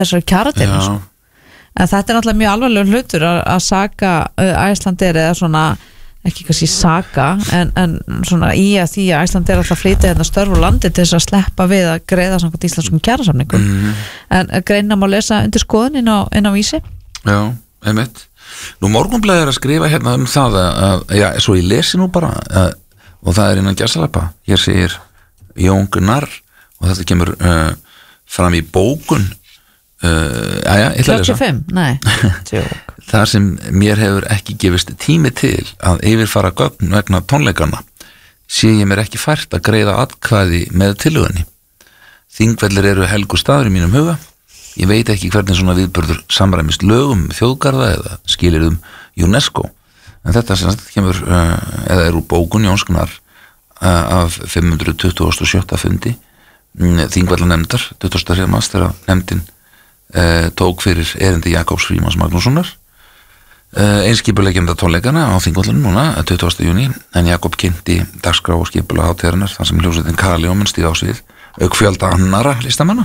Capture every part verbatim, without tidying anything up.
þessari kjaradeilu sko. En þetta er náttúrulega mjög alvarlegur hlutur að, að saka Icelandair eða svona ekki kannski saka en, en svona í að því að Icelandair alltaf flytja hérna störf úr landi til þess að sleppa við að greiða samkvæmt íslenskum kjarasamningum mm. en greinina má lesa undir skoðun inn á, inn á Vísi. Já, einmitt. Nú Morgunblaðið er að skrifa hérna um það að, að já, svo ég lesi nú bara að, og það er innan gæsalappa. Hér segir Jón Gunnar og þetta kemur uh, fram í bókun uh, aðja, þrjátíu og fimm, nei þar sem mér hefur ekki gefist tími til að yfirfara gögn vegna tónleikanna sé ég mér ekki fært að greiða atkvæði með tillögunni. Þingvellir eru helgu staður í mínum huga. Ég veit ekki hvernig svona viðburður samræmist lögum þjóðgarða eða skilyrðum UNESCO. En þetta sem þetta kemur uh, eða er úr bókun Jóns Gunnar uh, af fimm hundruð tuttugustu og sjötta fundi um, Þingvallanemndar tuttugasta og þriðja mars þegar nefndin uh, tók fyrir erindi Jakobs Frímanns Magnússonar Uh, einskipuleggjanda tónleikana á Þingvallunum núna tuttugasta júní en Jakob kynnti dagskrá og skipulega hátíðarinnar þar sem hljómsveitin Kali og menn stíga á svið auk fjölda annara listamanna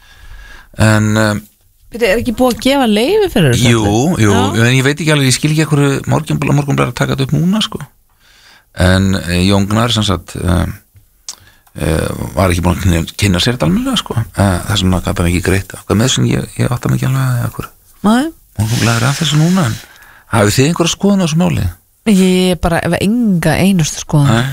en uh, Þetta er ekki búið að gefa leyfi fyrir þessu? Jú, jú, Já. En ég veit ekki alveg, ég skil ekki hverju morgunblæður morgunblæður að taka þetta upp núna sko en uh, Jón Gunnar sem sagt uh, uh, var ekki búin að kynna sér þetta almennilega sko uh, það sem hann gaf hann ekki greitt hvað með sem ég, ég átta mig ekki alveg að hverju morgunblæður að þessu núna en hafið þið einhverja skoðun á þessu máli? Ég bara, ef enga einustu skoðun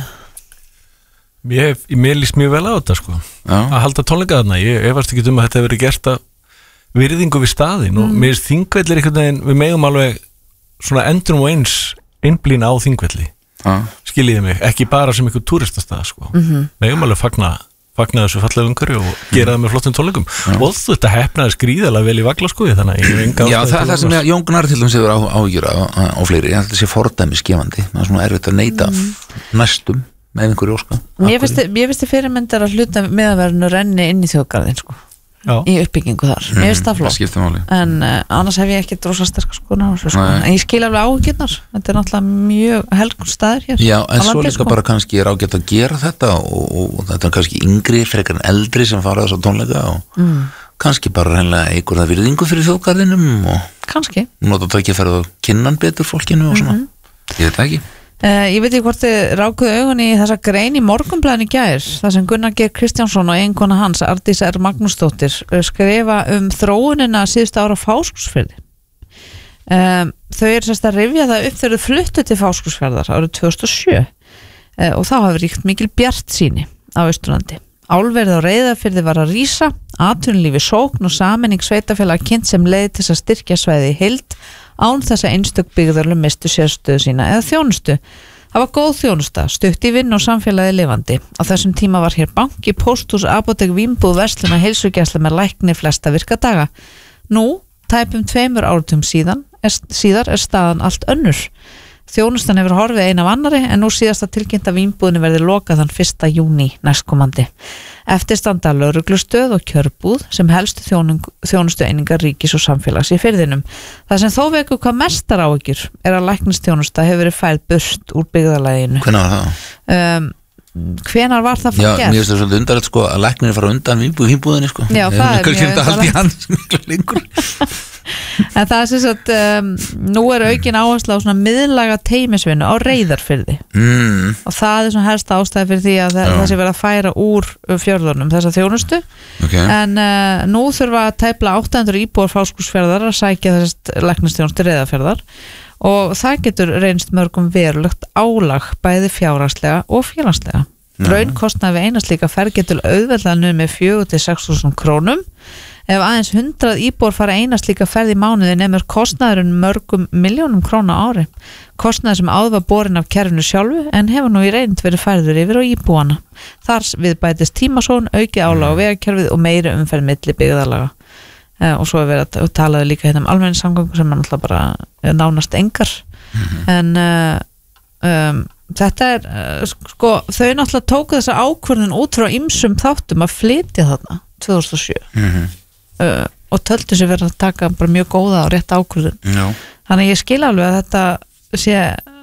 Mér, mér líst mjög vel á þetta sko Já. Að halda tónleika þarna, ég efast ekki um að þetta hefur verið gert að virðingu við staðin mm. og mér er Þingvellir einhvern veginn, við megum alveg svona endurum og eins einblína á Þingvelli ah. skiljiði mig, ekki bara sem einhver túristastað sko mm-hmm. megum alveg fagna fagna þessu fallega umhverju og gera það með flottum tónleikum ja. Og þetta hefnaði skrýðalega vel í vagla sko þannig að ég enga Já, það er það sem Jón Gunnar til dæmis hefur áhyggjur á, á, á fleiri, ég held að þetta sé fordæmisgefandi það er svona erfitt að neita mm. næstum með einhverju óska Mér finnst þið fyrirmyndar að hluta meðverðinu renni inn í þjóðgarðin sko Já. Í uppbyggingu þar, mér finnst það flott en uh, annars hef ég ekki drosa sterkar skoðun á þessu sko, en ég skil alveg áhyggjurnar þetta er náttúrulega mjög helgur staður hér Já, en svo líka sko. Bara kannski er ágætt að gera þetta og, og, og þetta er kannski yngri frekar en eldri sem fara þess að tónleika og mm. kannski bara reynilega einhverja virðingu fyrir þjóðgarðinum og kannski nota tækifærið og kynna betur fólkinu og svona, mm-hmm. ég veit ekki Uh, ég veit ekki hvort þið rákuðu augunni í þessa grein í Morgunblaðinu í gær þar sem Gunnar Geir Kristjánsson og eiginkona hans Ardís R. Magnúsdóttir skrifa um þróunina síðustu ára á Fáskrúðsfirði um, þau eru sérst að rifja það upp þegar þau fluttu til Fáskrúðsfjarðar árið tvö þúsund og sjö uh, og þá hafi ríkt mikil bjartsýni á Austurlandi álverið á Reyðarfirði var að rísa atvinnulífi sókn og sameining sveitarfélaga kynnt sem leið til að styrkja svæði í heild án þess að einstök byggðarlum mistu sérstöðu sína eða þjónustu. Það var góð þjónusta, stutt í vinn og samfélagi lifandi. Á þessum tíma var hér banki, pósthús, apótek, vínbúð, verslun og heilsugæsla með lækni flesta virka daga. Nú, tæpum tveimur áratum síðan, er, síðar er staðan allt önnur. Þjónustan hefur horfið ein af annari en nú síðasta tilkynnta vínbúðinu verði lokað þann fyrsta júní næstkomandi. Eftir standa lögreglustöð og kjörbúð sem helstu þjónustu einingar ríkis og samfélags í firðinum. Það sem þó vekur hvað mestar áhyggjur er að læknistjónusta hefur verið færð burt úr byggðarlaginu. Hvenær var það? Um, hvenær var það fyrir gert? Já, mér finnst það svolítið undarlegt sko að læknir fara undan vínbúðinni sko. Já, það er mjög undarlegt. En það er sem sagt um, nú er aukin áhersla á svona miðlæga teymisvinnu á Reyðarfirði mm. og það er svona helsta ástæði fyrir því að það, það sé verið að færa úr fjörðunum þessa þjónustu okay. en uh, nú þurfa að tæpla átta hundruð íbúar Fáskrúðsfjarðar að sækja þessast læknistjónustu Reyðarfjarðar og það getur reynst mörgum verulegt álag bæði fjárhagslega og félagslega mm. raunkostnaði við eina slíka ferð getur auðveldlega numið fjögur til sex þúsund krónum ef aðeins hundrað íbúar fara eina slíka ferð í mánuði nemur kostnaðurinn mörgum milljónum króna á ári. Kostnaður sem áður var borin af kerfinu sjálfu en hefur nú í reynd verið færður yfir á íbúana. Þar við bætist tímasón, auki álag á vegakerfið og meiri umferð milli byggðarlaga. Eh, og svo er verið að talaðu líka hérna um almenningssamgöngur sem er náttúrulega bara nánast engar. Mm-hmm. En uh, um, þetta er, uh, sko, þau náttúrulega tóku þessa ákvörðun út frá ýmsum þáttum að flytja þarna tvö þúsund og sjö. Mhm. Uh, og töldu sér verið að taka bara mjög góða og rétt ákvörðun Já. Þannig ég skil alveg að þetta sé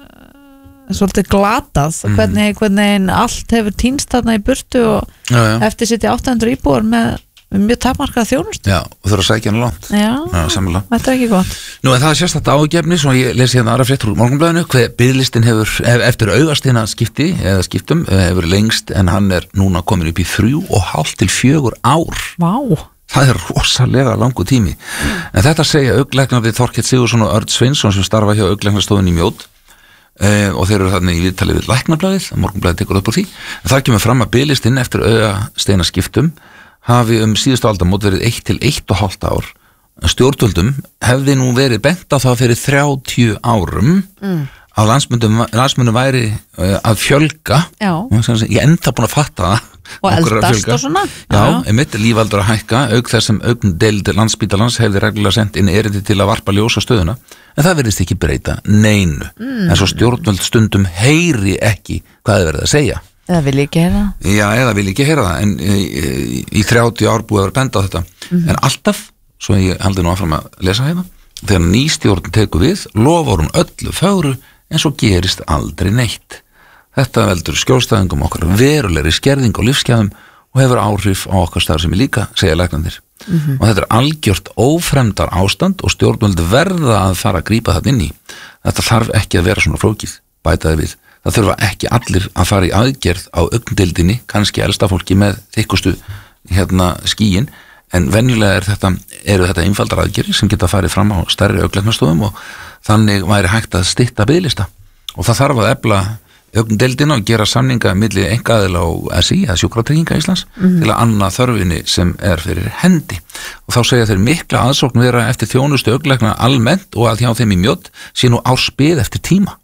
uh, svolítið glatað mm. hvernig, hvernig allt hefur týnst þarna í burtu og já, já. eftir sitt í átta hundruð íbúar með mjög takmarkað þjónustu. Já, og þurfa að sækja hana langt. Já, Já þetta er ekki gott. Nú, en það er sérstætt ágefni, svo ég lesi hérna aðra fréttur úr Morgunblaðinu, hver biðlistin hefur, eftir augastina skipti, eða skiptum, hefur lengst, en hann er núna komin upp í þrjú og hálft til fjögur ár. Vá. Það er rosalega langu tími. En þetta segja augnlæknar við Þorkell Sigurðsson og Örn Sveinsson sem starfa hjá augnlæknastofunni í Mjódd. Uh, og þeir eru þarna í viðtali við Læknablaðið, Morgunblaðið tekur upp úr því, en það kemur fram að biðlistinn eftir augasteina skiptum hafi um síðustu aldamót verið eitt til eitt og hálft ár. Stjórnvöldum hefði nú verið bent á það fyrir þrjátíu árum mm. að landsmönnum væri uh, að fjölga. Já. Ég er enda búin að fatta það og eldast og svona. Já, einmitt lífaldur að hækka, auk þess sem augndeild Landspítalans hefði reglulega sendt inn erindi til að varpa ljósa stöðuna, en það verðist ekki breyta neinu, mm. en svo stjórnvöld stundum heyri ekki hvað þið verið að segja. Eða vil ekki heyra það. Já, eða vil ekki heyra það, en í, í þrjátíu ár búið að vera benda á þetta, mm. en alltaf, svo ég haldi nú áfram að lesa hérna, þegar ný stjórn tekur við, lofar hún öllu fögru, en svo gerist aldrei neitt. Þetta veldur skjólstæðingum okkar verulegri skerðing á lífsgæðum og hefur áhrif á okkar starfsemi líka, segja læknarnir. Mm-hmm. Og þetta er algjört ófremdar ástand og stjórnvöld verða að fara að grípa það inn í. Þetta þarf ekki að vera svona flókið, bætaði við. Það þurfa ekki allir að fara í aðgerð á augndeildinni, kannski elsta fólki með þykkustu hérna skíin, en venjulega er þetta, eru þetta einfaldar aðgerðir sem geta farið fram á stærri augnlæknastofum og þannig væri hægt að stytta biðlista. Og það þarf að efla augndeildina og gera samninga milli einkaaðila og S I, eða Sjúkratrygginga Íslands, mm-hmm. til að anna þörfinni sem er fyrir hendi. Og þá segja þeir mikla aðsókn vera eftir þjónustu augnlækna almennt og að hjá þeim í Mjódd sé nú ársbið eftir tíma.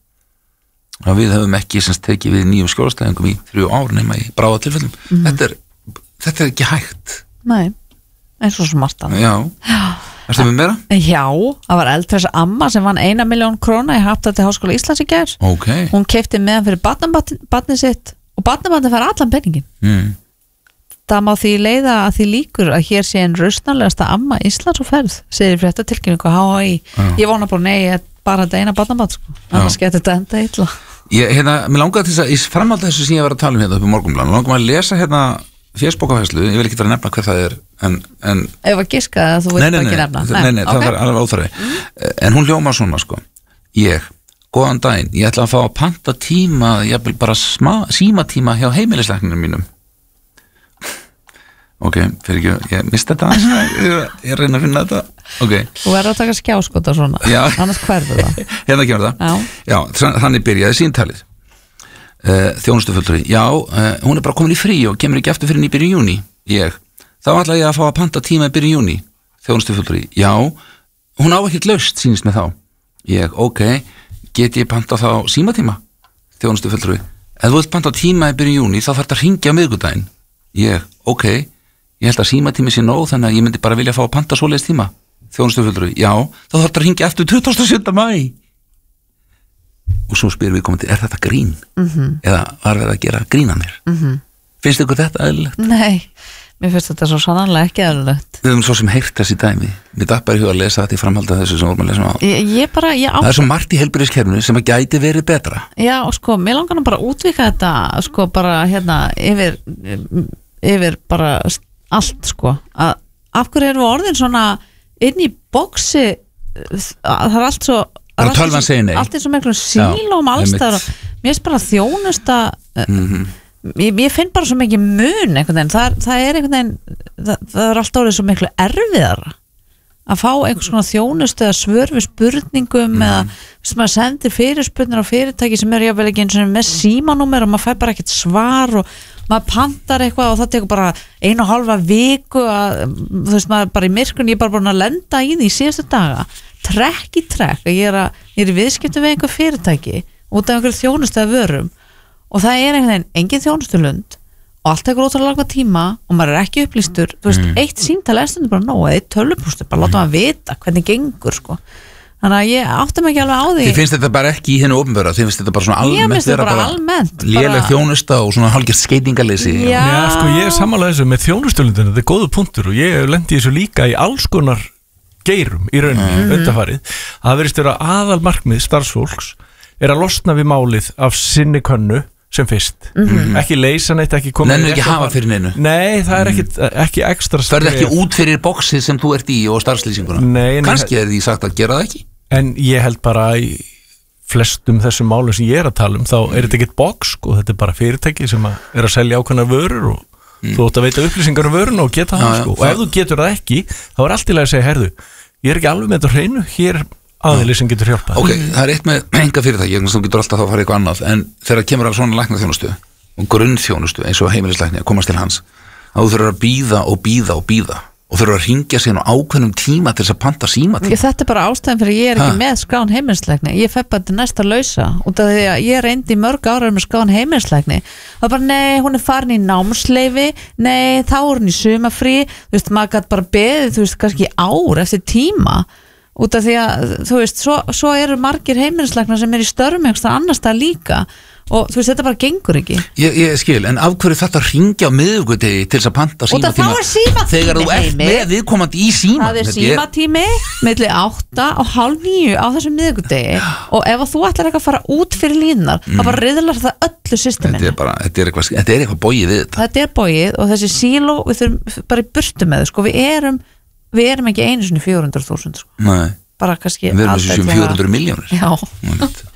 Og við höfum ekki semst tekið við nýjum skjólastæðingum í þrjú ár nema í bráðatilfellum. Mm-hmm. Þetta er, þetta er ekki hægt. Nei, eins og svo margt annað. Já. Já. Erstu með meira? Já, það var eldhress amma sem vann eina milljón króna í Happdrætti Háskóla Íslands í gær. Okay. Hún keypti meðan fyrir barnabandið sitt og barnabandið fær allan peningin. Mm. Það má því leiða að því líkur að hér sé einn rausnarlegasta amma Íslands og ferð, segir fréttatilkynningu H A I. Já. Ég vona bara nei, bara þetta eina barnaband sko. Annars getur þetta enda illa. Ég, hérna, mér langaði til þess að í framhald þessu sem ég var að tala um hérna upp í Morgunblaðinu, langaði að lesa hérna fésbókafæslu, ég vil ekki vera að nefna hver það er en, en ef að giska það þú vilt ekki nefna nei, nei, nei, það okay. var alveg óþarfi mm. en hún hljómar svona sko ég, góðan daginn, ég ætla að fá að panta tíma, ég vil bara sma, símatíma hjá heimilislækninu mínum ok, fyrir ekki, ég misti þetta ég, ég reyna að finna þetta okay. Þú verður að taka skjáskota svona annars hverfu það hérna kemur það, já, já þannig byrjaði síntalið Uh, þjónustufulltrúi, já, uh, hún er bara komin í frí og kemur ekki eftir fyrir í byrjun júní ég, þá ætla ég að fá að panta tíma í byrjun júní, þjónustufulltrúi já, hún á ekkert laust sínist með þá ég, ok, get ég panta þá símatíma þjónustufulltrúi, ef þú vilt panta tíma í byrjun júní þá þarf þetta að hringja á miðvikudaginn ég, ok, ég held að símatími sé nóg þannig að ég myndi bara vilja fá að panta svoleiðis tíma þjónustufulltrúi, já, þá þarf þetta að hringja eftir tuttugasta og sjöunda maí og svo spyrir við komandi, er þetta grín? Mm-hmm. Eða var verið að gera grín að mér? Mm-hmm. Finnst ykkur þetta eðlilegt? Nei, mér finnst þetta svo sannanlega ekki eðlilegt. Við höfum svo sem heyrt þessi dæmi. Mér datt bara í huga að lesa þetta í framhaldi af þessu sem vorum að lesa á. Ég, ég bara, ég á... Það er svo margt í heilbrigðiskerfinu sem að gæti verið betra. Já, og sko, mér langar nú bara að útvika þetta, sko, bara hérna, yfir, yfir bara allt, sko. Að, af hverju erum við orðin svona inn í boxi, það er allt svo... Allt, allt er svo miklu sílóm allstæðar mér finnst bara þjónusta mm-hmm. ég, ég finn bara svo mikið mun einhvern veginn, það, það er einhvern veginn það, það er alltaf orðið svo miklu erfiðar að fá einhvers konar þjónustu eða svör við spurningum mm. eða sem maður sendir fyrirspurnir á fyrirtæki sem eru jáfnvel ekki eins og með símanúmer og maður fær bara ekkert svar og maður pantar eitthvað og það tekur bara einu og halva viku að, þú veist maður bara í myrkunni ég er bara búin að lenda í því í síðustu daga trekk í trekk að ég er, að, ég er í viðskiptum við einhver fyrirtæki út af einhverju þjónustu vörum og það er einhvern veginn engin þjónustulund og allt tekur ótrúlega langa tíma og maður er ekki upplýstur þú veist, mm. eitt símtal er stundur bara nóg eða eitt tölvupústur, bara láta maður vita hvernig gengur sko, þannig að ég áttum ekki alveg á því. Þið finnst þetta bara ekki í hennu opinbera, þið finnst þetta bara svona almennt ég finnst þetta bara almennt léleg þjónusta og svona hálfgerð skeitingaleysi. Já. Já, sko ég er sammála þessu með þjónustulundinu, þetta er góðu punktur og ég lendi þessu líka í alls konar geirum í rauninni mm. undanfarið að það verðist vera aðal markmið starfsfólks er að losna við málið af sinni könnu sem fyrst Mhm. ekki leysa neitt, ekki koma Nennu ekki hafa fyrir neinu Nei, það er ekki, ekki ekstra Ferðu ekki út fyrir boxið sem þú ert í og starfslýsinguna Nei, Kannski er því sagt að gera það ekki En ég held bara í flestum þessum málum sem ég er að tala um þá er þetta ekkert box, sko, þetta er bara fyrirtæki sem að er að selja ákveðnar vörur og mm. þú átt að veita upplýsingar um vörun og geta það, sko, og ef þú getur það ekki þá er allt í lagi að segja, herðu ég er ekki alveg með þetta á hreinu, hér aðili sem getur hjálpað. Ok, það er eitt með enga fyrirtæki, þú getur alltaf að fara eitthvað annað en þegar kemur að svona læknaþjónustu og grunnþjónustu eins og heimilislækni að komast til hans, þá þurfur að bíða og bíða og bíða og þurfur að ringja síðan á ákveðnum tíma til þess að panta síma til. Þetta er bara ástæðan fyrir ég er ekki ha? með skráin heimilislækni, ég fæ bara til næsta lausa út af því að ég reyndi í mörg ára með skráin heimilislækni og bara nei, hún er farin í námsleifi, nei, þá er hún í sumafrí, þú veist, maður gæti bara beðið, þú veist, kannski ár eftir tíma út af því að, þú veist, svo, svo eru margir heimilislæknar sem er í störfum einhverstað annars það líka og þú veist, þetta bara gengur ekki. Ég, ég skil, en af hverju þetta ringja á miðvikudegi til þess að panta símatíma þegar þú ert með viðkomandi í síma? Það er símatími milli átta og hálf níu á þessum miðvikudegi og ef þú ætlar ekki að fara út fyrir línar, mm. þá bara riðlar það öllu systeminu. Þetta er bara, þetta er eitthvað, þetta er eitthvað bóið við þetta. Þetta er bóið og þessi síló, við þurfum bara í burtu með þau, sko, við erum við erum ekki einu sinni fjögur hundruð þúsund, sko. Nei. Bara kannski við erum þessi fjögur hundruð miljónir. Já.